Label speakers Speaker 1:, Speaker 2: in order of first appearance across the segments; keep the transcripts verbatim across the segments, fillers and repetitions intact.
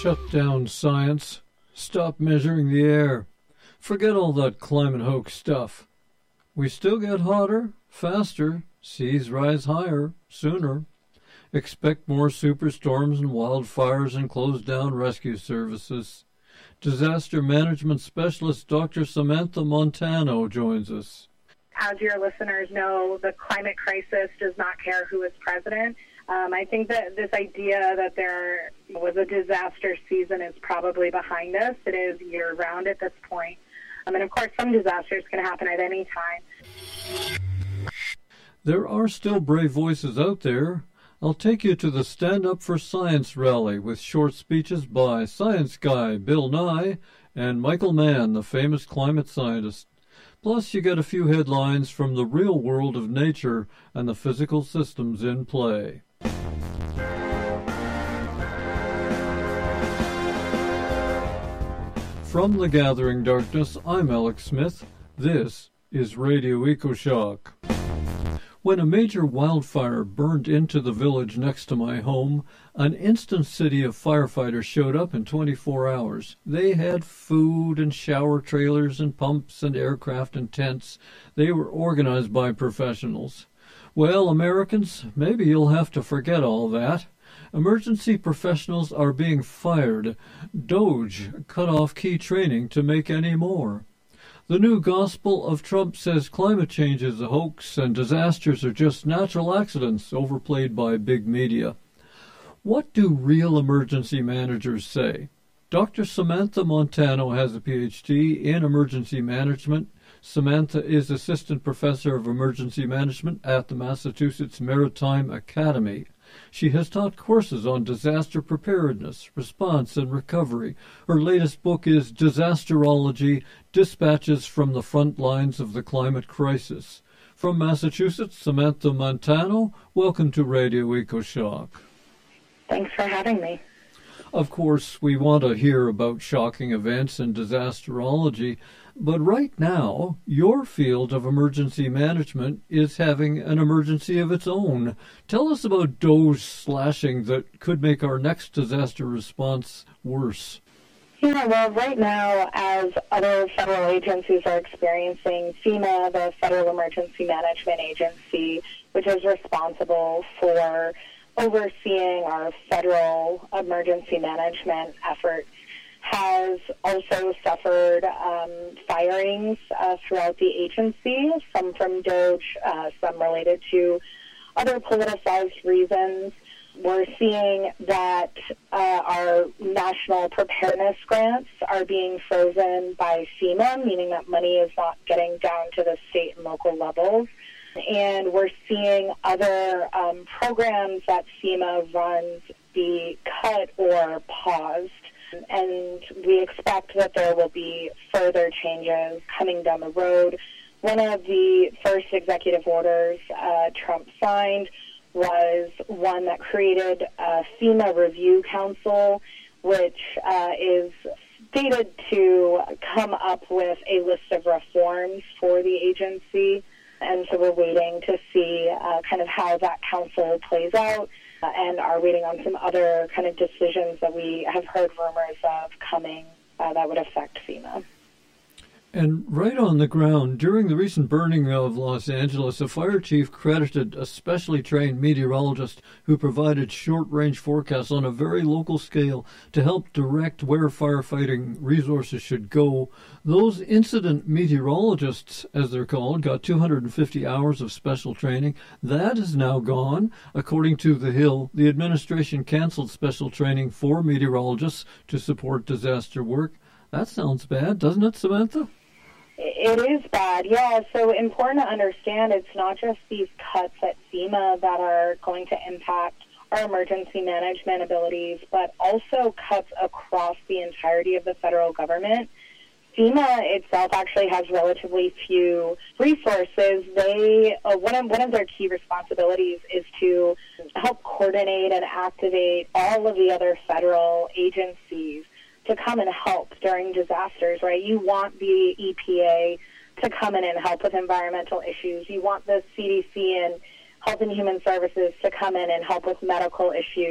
Speaker 1: Shut down science. Stop measuring the air. Forget all that climate hoax stuff. We still get hotter, faster, seas rise higher, sooner. Expect more superstorms and wildfires and close down rescue services. Disaster management specialist Doctor Samantha Montano joins us.
Speaker 2: As your listeners know, the climate crisis does not care who is president. Um, I think that this idea that there was a disaster season is probably behind us. It is year-round at this point. Um, and, of course, some disasters can happen at any time.
Speaker 1: There are still brave voices out there. I'll take you to the Stand Up for Science rally with short speeches by science guy Bill Nye and Michael Mann, the famous climate scientist. Plus, you get a few headlines from the real world of nature and the physical systems in play. From the Gathering Darkness, I'm Alex Smith. This is Radio EcoShock. When a major wildfire burned into the village next to my home, an instant city of firefighters showed up in twenty-four hours. They had food and shower trailers and pumps and aircraft and tents. They were organized by professionals. Well, Americans, maybe you'll have to forget all that. Emergency professionals are being fired. DOGE cut off key training to make any more. The new gospel of Trump says climate change is a hoax and disasters are just natural accidents overplayed by big media. What do real emergency managers say? Doctor Samantha Montano has a P H D in emergency management. Samantha is assistant professor of emergency management at the Massachusetts Maritime Academy. She has taught courses on disaster preparedness, response, and recovery. Her latest book is Disasterology, Dispatches from the Front Lines of the Climate Crisis. From Massachusetts, Samantha Montano, welcome to Radio EcoShock.
Speaker 2: Thanks for having me.
Speaker 1: Of course, we want to hear about shocking events and disasterology, but right now, your field of emergency management is having an emergency of its own. Tell us about DOGE slashing that could make our next disaster response worse.
Speaker 2: Yeah, well, right now, as other federal agencies are experiencing, FEMA, the Federal Emergency Management Agency, which is responsible for overseeing our federal emergency management efforts, has also suffered um, firings uh, throughout the agency, some from DOGE, uh, some related to other politicized reasons. We're seeing that uh, our national preparedness grants are being frozen by FEMA, meaning that money is not getting down to the state and local levels. And we're seeing other um, programs that FEMA runs be cut or paused. And we expect that there will be further changes coming down the road. One of the first executive orders uh, Trump signed was one that created a FEMA Review Council, which uh, is stated to come up with a list of reforms for the agency. And so we're waiting to see uh, kind of how that council plays out. Uh, and are waiting on some other kind of decisions that we have heard rumors of coming uh, that would affect FEMA.
Speaker 1: And right on the ground, during the recent burning of Los Angeles, a fire chief credited a specially trained meteorologist who provided short-range forecasts on a very local scale to help direct where firefighting resources should go. Those incident meteorologists, as they're called, got two hundred fifty hours of special training. That is now gone. According to The Hill, the administration canceled special training for meteorologists to support disaster work. That sounds bad, doesn't it, Samantha?
Speaker 2: It is bad, yeah. So important to understand it's not just these cuts at FEMA that are going to impact our emergency management abilities, but also cuts across the entirety of the federal government. FEMA itself actually has relatively few resources. They uh, one of one of their key responsibilities is to help coordinate and activate all of the other federal agencies to come and help during disasters, right? You want the E P A to come in and help with environmental issues. You want the C D C and Health and Human Services to come in and help with medical issues.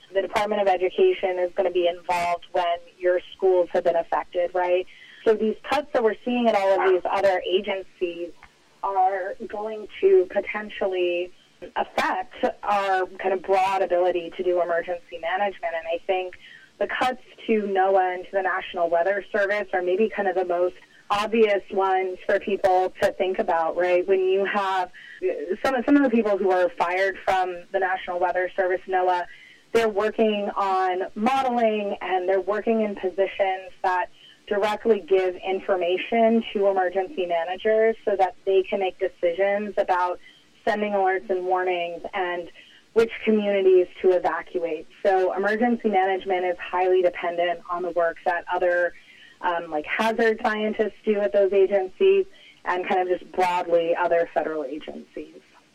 Speaker 2: the Department of Education is going to be involved when your schools have been affected, right? So these cuts that we're seeing at all of these other agencies are going to potentially affect our kind of broad ability to do emergency management. And I think the cuts to NOAA and to the National Weather Service are maybe kind of the most obvious ones for people to think about, right? When you have some of, some of the people who are fired from the National Weather Service, NOAA, they're working on modeling and they're working in positions that directly give information to emergency managers so that they can make decisions about sending alerts and warnings and which communities to evacuate. So emergency management is highly dependent on the work that other um, like hazard scientists do at those agencies and kind of just broadly other federal agencies.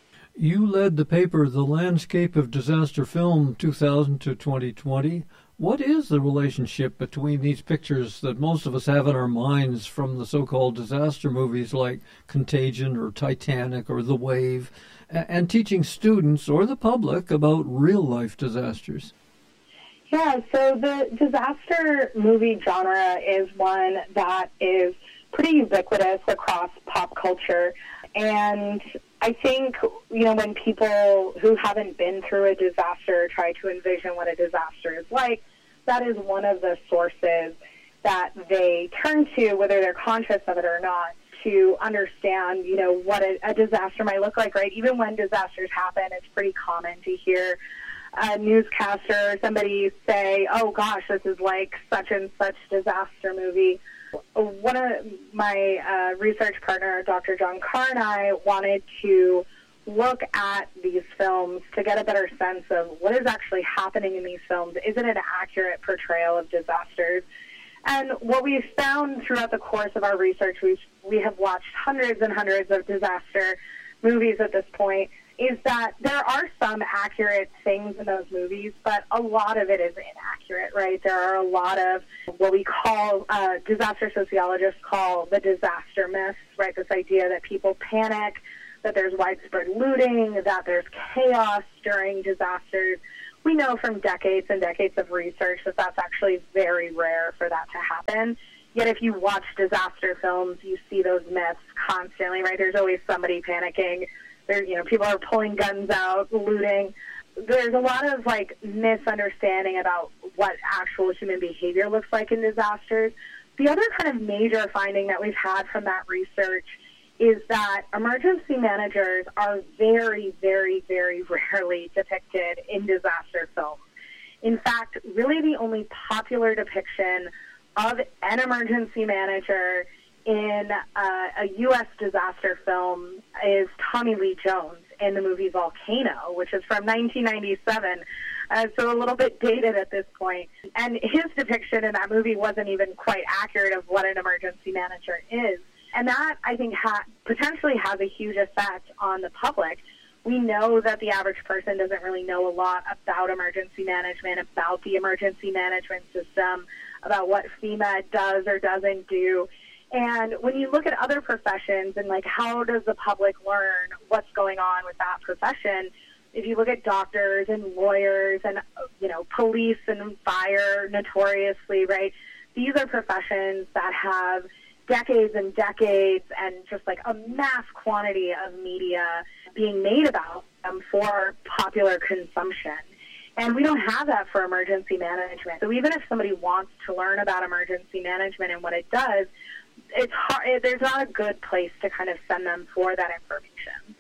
Speaker 1: You led the paper The Landscape of Disaster Film two thousand to twenty twenty. What is the relationship between these pictures that most of us have in our minds from the so-called disaster movies like Contagion or Titanic or The Wave, and teaching students or the public about real-life disasters?
Speaker 2: Yeah, so the disaster movie genre is one that is pretty ubiquitous across pop culture. And I think, you know, when people who haven't been through a disaster try to envision what a disaster is like, that is one of the sources that they turn to, whether they're conscious of it or not, to understand, you know, what a, a disaster might look like, right? Even when disasters happen, it's pretty common to hear a newscaster or somebody say, oh, gosh, this is like such and such disaster movie. One of my uh, research partner, Doctor John Carr, and I wanted to look at these films to get a better sense of what is actually happening in these films. Is it an accurate portrayal of disasters? And what we've found throughout the course of our research, we've, we have watched hundreds and hundreds of disaster movies at this point, is that there are some accurate things in those movies, but a lot of it is inaccurate, right? There are a lot of what we call, uh, disaster sociologists call the disaster myths, right? This idea that people panic, that there's widespread looting, that there's chaos during disasters. We know from decades and decades of research that that's actually very rare for that to happen. Yet if you watch disaster films, you see those myths constantly, right? There's always somebody panicking. There, you know, people are pulling guns out, looting. There's a lot of, like, misunderstanding about what actual human behavior looks like in disasters. The other kind of major finding that we've had from that research is that emergency managers are very, very, very rarely depicted in disaster films. In fact, really the only popular depiction of an emergency manager in uh, a U S disaster film is Tommy Lee Jones in the movie Volcano, which is from nineteen ninety-seven, uh, so a little bit dated at this point. And his depiction in that movie wasn't even quite accurate of what an emergency manager is. And that, I think, ha- potentially has a huge effect on the public. We know that the average person doesn't really know a lot about emergency management, about the emergency management system, about what FEMA does or doesn't do. And when you look at other professions and, like, how does the public learn what's going on with that profession, if you look at doctors and lawyers and, you know, police and fire notoriously, right, these are professions that have decades and decades and just, like, a mass quantity of media being made about them for popular consumption. And we don't have that for emergency management. So even if somebody wants to learn about emergency management and what it does, it's hard, there's not a good place to kind of send them for that information.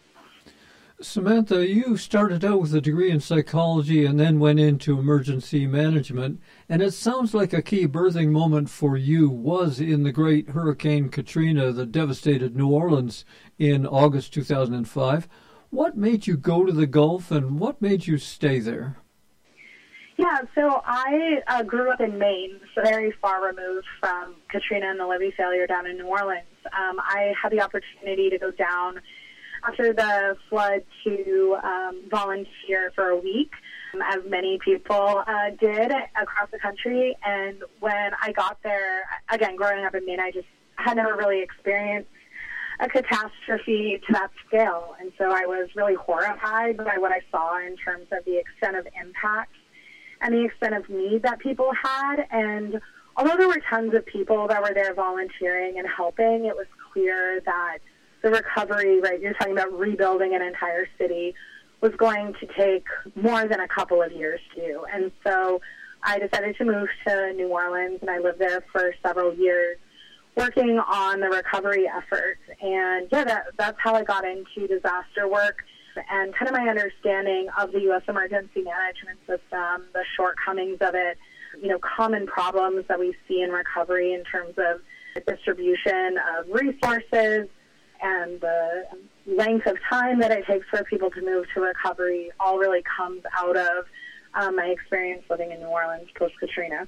Speaker 1: Samantha, you started out with a degree in psychology and then went into emergency management, and it sounds like a key birthing moment for you was in the great Hurricane Katrina that devastated New Orleans in August two thousand five. What made you go to the Gulf, and what made you stay there?
Speaker 2: Yeah, so I uh, grew up in Maine, so very far removed from Katrina and the levee failure down in New Orleans. Um, I had the opportunity to go down after the flood to um, volunteer for a week, um, as many people uh, did across the country. And when I got there, again, growing up in Maine, I just had never really experienced a catastrophe to that scale. And so I was really horrified by what I saw in terms of the extent of impact. and the extent of need that people had. And although there were tons of people that were there volunteering and helping, it was clear that the recovery, right, you're talking about rebuilding an entire city, was going to take more than a couple of years to do. And so I decided to move to New Orleans, and I lived there for several years working on the recovery efforts. And yeah, that, that's how I got into disaster work and kind of my understanding of the U S emergency management system, the shortcomings of it, you know, common problems that we see in recovery in terms of the distribution of resources and the length of time that it takes for people to move to recovery all really comes out of um, my experience living in New Orleans post-Katrina.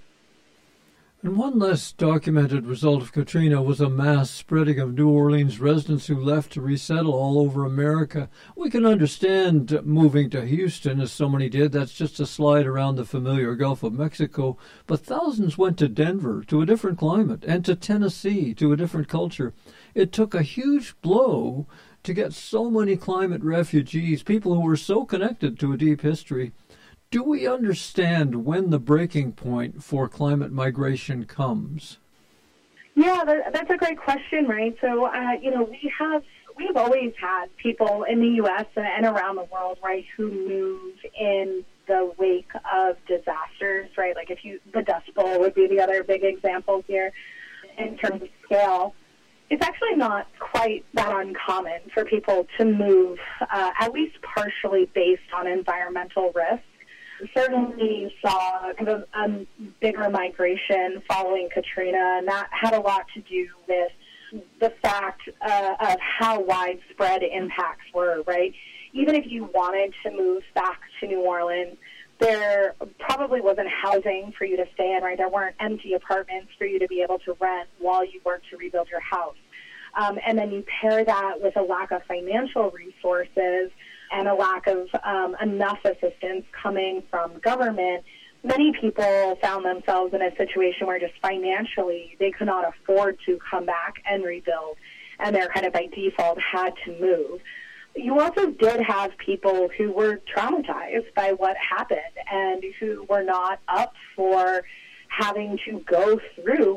Speaker 1: And one less documented result of Katrina was a mass spreading of New Orleans residents who left to resettle all over America. We can understand moving to Houston, as so many did. That's just a slide around the familiar Gulf of Mexico. But thousands went to Denver, to a different climate, and to Tennessee, to a different culture. It took a huge blow to get so many climate refugees, people who were so connected to a deep history. Do we understand when the breaking point for climate migration comes?
Speaker 2: Yeah, that, that's a great question, right? So, uh, you know, we have we've always had people in the U S and around the world, right, who move in the wake of disasters, right? Like if you, the Dust Bowl would be the other big example here in terms of scale. It's actually not quite that uncommon for people to move, uh, at least partially based on environmental risk. Certainly saw kind of a bigger migration following Katrina, and that had a lot to do with the fact uh, of how widespread impacts were, right? Even if you wanted to move back to New Orleans, there probably wasn't housing for you to stay in, right? There weren't empty apartments for you to be able to rent while you worked to rebuild your house. Um, and then you pair that with a lack of financial resources and a lack of um, enough assistance coming from government. Many people found themselves in a situation where just financially they could not afford to come back and rebuild, and they're kind of by default had to move. You also did have people who were traumatized by what happened and who were not up for having to go through